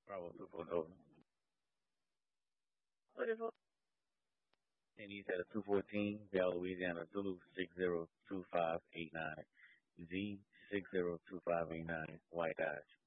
Bravo 24 Nova. What is what? And he's at a 214, Val, Louisiana, Zulu 602589. Z 602589, White Dodge.